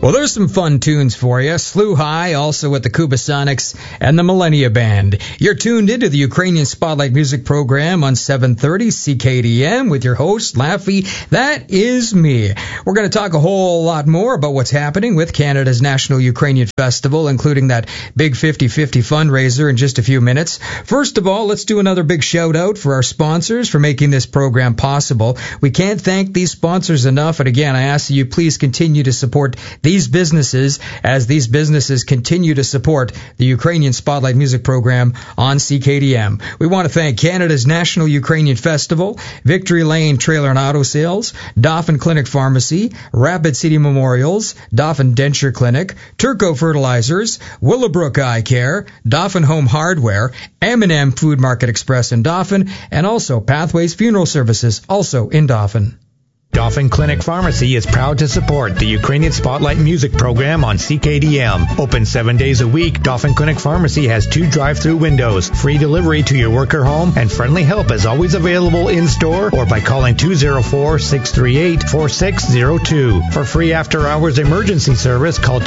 Well, there's some fun tunes for you. Slew High, also with the Kubasonics and the Millennia Band. You're tuned into the Ukrainian Spotlight Music Program on 730 CKDM with your host, Laffy. That is me. We're going to talk a whole lot more about what's happening with Canada's National Ukrainian Festival, including that big 50-50 fundraiser in just a few minutes. First of all, let's do another big shout out for our sponsors for making this program possible. We can't thank these sponsors enough, and again, I ask that you please continue to support these businesses as these businesses continue to support the Ukrainian Spotlight Music Program on CKDM. We want to thank Canada's National Ukrainian Festival, Victory Lane Trailer and Auto Sales, Dauphin Clinic Pharmacy, Rapid City Memorials, Dauphin Denture Clinic, Turco Fertilizers, Willowbrook Eye Care, Dauphin Home Hardware, M&M Food Market Express in Dauphin, and also Pathways Funeral Services, also in Dauphin. Dauphin Clinic Pharmacy is proud to support the Ukrainian Spotlight Music Program on CKDM. Open 7 days a week, Dauphin Clinic Pharmacy has 2 drive-through windows, free delivery to your work or home, and friendly help is always available in-store or by calling 204-638-4602. For free after-hours emergency service, call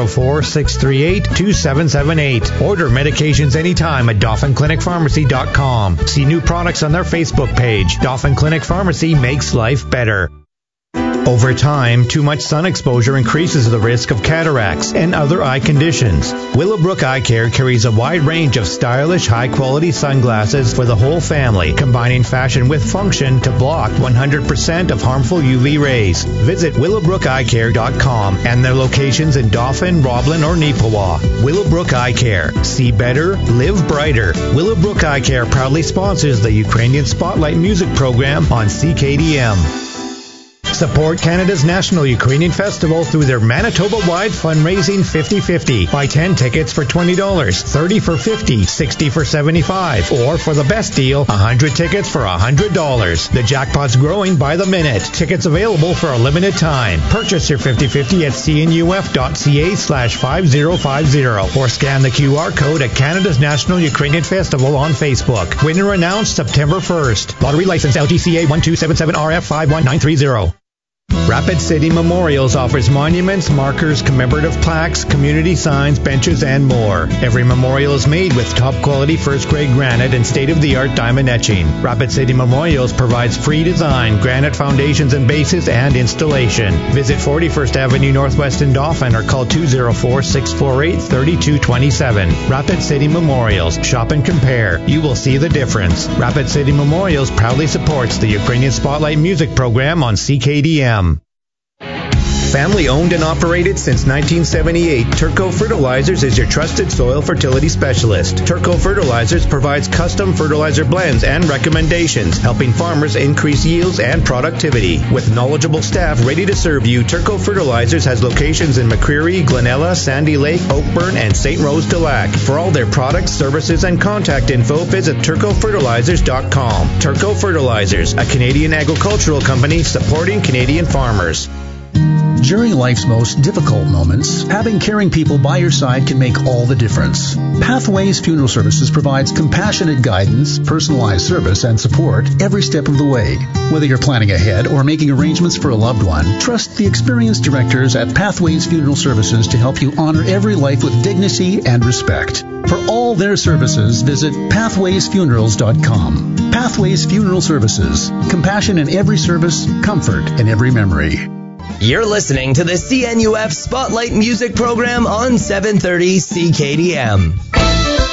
204-638-2778. Order medications anytime at DauphinClinicPharmacy.com. See new products on their Facebook page. Dauphin Clinic Pharmacy makes life better. Over time, too much sun exposure increases the risk of cataracts and other eye conditions. Willowbrook Eye Care carries a wide range of stylish, high-quality sunglasses for the whole family, combining fashion with function to block 100% of harmful UV rays. Visit willowbrookeyecare.com and their locations in Dauphin, Roblin, or Neepawa. Willowbrook Eye Care. See better, live brighter. Willowbrook Eye Care proudly sponsors the Ukrainian Spotlight Music Program on CKDM. Support Canada's National Ukrainian Festival through their Manitoba-wide fundraising 50-50. Buy 10 tickets for $20, 30 for $50, 60 for $75, or for the best deal, 100 tickets for $100. The jackpot's growing by the minute. Tickets available for a limited time. Purchase your 50-50 at cnuf.ca/5050 or scan the QR code at Canada's National Ukrainian Festival on Facebook. Winner announced September 1st. Lottery license LGCA 1277RF51930. Rapid City Memorials offers monuments, markers, commemorative plaques, community signs, benches, and more. Every memorial is made with top-quality first-grade granite and state-of-the-art diamond etching. Rapid City Memorials provides free design, granite foundations and bases, and installation. Visit 41st Avenue Northwest in Dauphin or call 204-648-3227. Rapid City Memorials. Shop and compare. You will see the difference. Rapid City Memorials proudly supports the Ukrainian Spotlight Music Program on CKDM. Family owned and operated since 1978, Turco Fertilizers is your trusted soil fertility specialist. Turco Fertilizers provides custom fertilizer blends and recommendations, helping farmers increase yields and productivity. With knowledgeable staff ready to serve you, Turco Fertilizers has locations in McCreary, Glenella, Sandy Lake, Oakburn, and St. Rose de Lac. For all their products, services, and contact info, visit turcofertilizers.com. Turco Fertilizers, a Canadian agricultural company supporting Canadian farmers. During life's most difficult moments, having caring people by your side can make all the difference. Pathways Funeral Services provides compassionate guidance, personalized service, and support every step of the way. Whether you're planning ahead or making arrangements for a loved one, trust the experienced directors at Pathways Funeral Services to help you honor every life with dignity and respect. For all their services, visit pathwaysfunerals.com. Pathways Funeral Services. Compassion in every service, comfort in every memory. You're listening to the CNUF Spotlight Music Program on 730 CKDM.